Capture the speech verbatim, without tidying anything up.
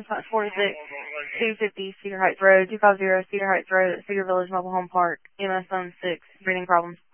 Response forty-six, two fifty Cedar Heights Road, two fifty Cedar Heights Road at Cedar Village Mobile Home Park, M S zone six, breathing problems.